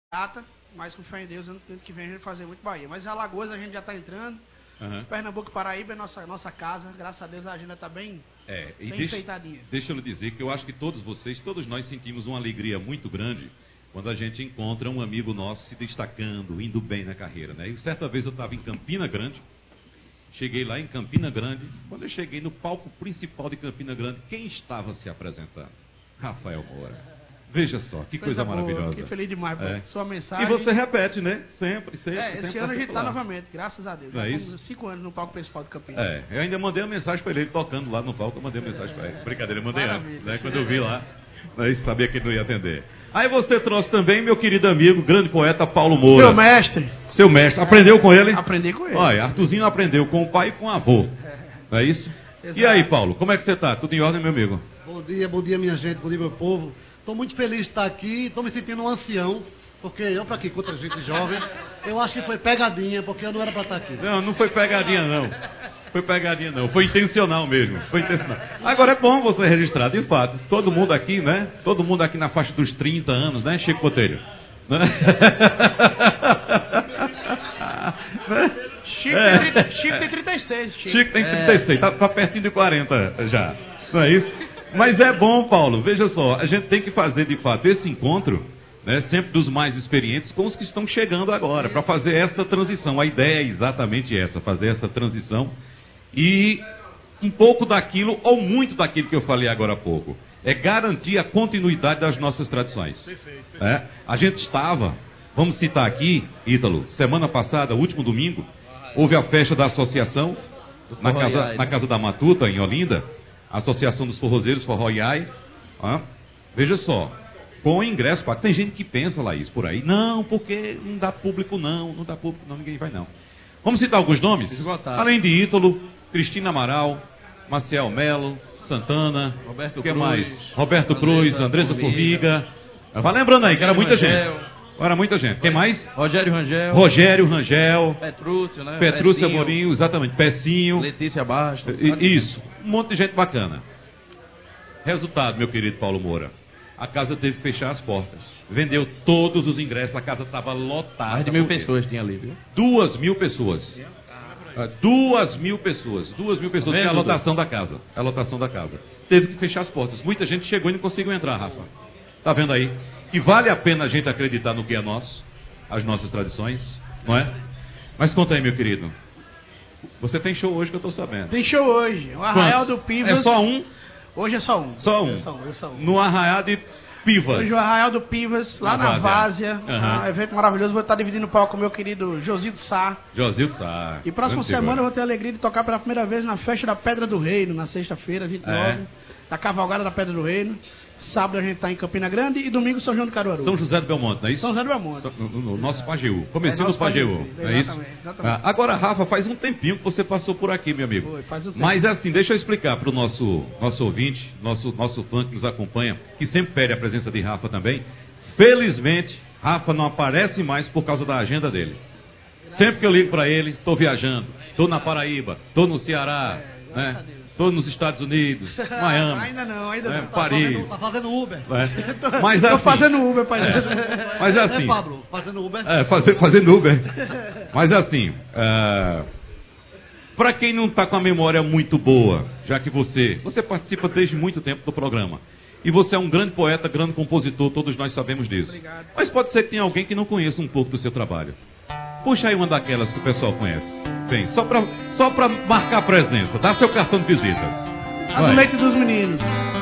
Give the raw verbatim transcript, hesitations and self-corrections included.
data, mas com fé em Deus, ano que vem a gente vai fazer muito Bahia. Mas Alagoas a gente já está entrando. Uhum. Pernambuco e Paraíba é nossa, nossa casa. Graças a Deus a agenda está bem, é, e bem deixa, enfeitadinha. Deixa eu lhe dizer que eu acho que todos vocês, todos nós sentimos uma alegria muito grande quando a gente encontra um amigo nosso se destacando, indo bem na carreira, né? E certa vez eu estava em Campina Grande, cheguei lá em Campina Grande, quando eu cheguei no palco principal de Campina Grande, quem estava se apresentando? Rafael Moura. Veja só, que coisa, coisa maravilhosa. Fiquei feliz demais por é. sua mensagem. E você repete, né? Sempre, sempre. É, esse sempre ano a gente está lá. novamente, graças a Deus. Não Já é fomos cinco anos no palco principal do Campinas. É, eu ainda mandei uma mensagem para ele, ele tocando lá no palco, eu mandei uma mensagem para ele. Brincadeira, eu mandei Maravilha. antes, né? Quando eu vi lá, eu sabia que ele não ia atender. Aí você trouxe também meu querido amigo, grande poeta Paulo Moura. Seu mestre. Seu mestre. Aprendeu com ele? Aprendi com ele. Olha, Arthurzinho aprendeu com o pai e com o avô. Não é isso? Exato. E aí, Paulo, como é que você está? Tudo em ordem, meu amigo? Bom dia, bom dia, minha gente, bom dia, meu povo. Estou muito feliz de estar aqui, estou me sentindo um ancião, porque eu para aqui contra gente jovem, eu acho que foi pegadinha, porque eu não era para estar aqui. Não, não foi pegadinha não, foi pegadinha não, foi intencional mesmo, foi intencional. Agora é bom você registrar, de fato, todo mundo aqui, né, todo mundo aqui na faixa dos trinta anos, né, Chico Botelho? Né? Chico, é. tem, trinta, Chico tem trinta e seis. Chico, Chico tem trinta e seis, é. tá, tá pertinho de quarenta já, não é isso? Mas é bom, Paulo, veja só, a gente tem que fazer de fato esse encontro, né, sempre dos mais experientes com os que estão chegando agora, para fazer essa transição. A ideia é exatamente essa, fazer essa transição e um pouco daquilo, ou muito daquilo que eu falei agora há pouco, é garantir a continuidade das nossas tradições. Perfeito, perfeito. É, a gente estava, vamos citar aqui, Ítalo, semana passada, último domingo, houve a festa da associação, na casa, na casa da Matuta, em Olinda, Associação dos Forrozeiros, Forró Iai. Ah, veja só, com ingresso pago. Tem gente que pensa, Laís, por aí. Não, porque não dá público não, não dá público não, ninguém vai não. Vamos citar alguns nomes? Esgotado. Além de Ítalo, Cristina Amaral, Maciel Melo, Santana, Roberto que Cruz, mais? Roberto Cruz, Andressa Formiga. Vai lembrando aí, que era muita gente. Era muita gente. Quem mais? Rogério Rangel. Rogério Rangel. Petrúcio, né? Petrúcio Amorim, exatamente. Pecinho. Letícia Bastos. Isso. Um monte de gente bacana. Resultado, meu querido Paulo Moura. A casa teve que fechar as portas. Vendeu todos os ingressos. A casa estava lotada. Mais de mil pessoas tinha ali, viu? Duas mil pessoas. Duas mil pessoas. Duas mil pessoas. Que é a lotação da casa. A lotação da casa. Teve que fechar as portas. Muita gente chegou e não conseguiu entrar, Rafa. Tá vendo aí? E vale a pena a gente acreditar no que é nosso, as nossas tradições, não é? Mas conta aí, meu querido. Você tem show hoje que eu estou sabendo. Tem show hoje. O Arraial do Pivas. É só um? Hoje é só um. Só um? É só um, é só um. No Arraial de Pivas. Hoje o Arraial do Pivas, lá na, na Várzea. Uhum. Um evento maravilhoso. Vou estar dividindo o palco com o meu querido Josildo Sá. Josildo Sá. E próxima semana eu vou ter a alegria de tocar pela primeira vez na festa da Pedra do Reino, na sexta-feira, vinte e nove. É. Da Cavalgada da Pedra do Reino. Sábado a gente está em Campina Grande e domingo São João do Caruaru. São José do Belmonte, não é isso? São José do Belmonte. No, no, no nosso Pajeú. Comecinho é do Pajeú, não é isso? Exatamente. Ah, agora, Rafa, faz um tempinho que você passou por aqui, meu amigo. Foi, faz um tempo. Mas assim, deixa eu explicar para o nosso, nosso ouvinte, nosso, nosso fã que nos acompanha, que sempre pede a presença de Rafa também. Felizmente, Rafa não aparece mais por causa da agenda dele. Graças sempre que eu ligo para ele, estou viajando, estou na Paraíba, estou no Ceará, é, né? Estou nos Estados Unidos, Miami. Ainda não, ainda é, não. Paris. Tá fazendo Uber. É. Mas Estou assim, fazendo Uber, pai. É, mas assim. É, Pablo, fazendo Uber. É, fazer, fazendo Uber. Mas assim, uh, para quem não está com a memória muito boa, já que você, você participa desde muito tempo do programa. E você é um grande poeta, grande compositor, todos nós sabemos disso. Obrigado. Mas pode ser que tenha alguém que não conheça um pouco do seu trabalho. Puxa aí uma daquelas que o pessoal conhece. Vem, só para só para marcar presença. Dá seu cartão de visitas. A do Leite dos Meninos.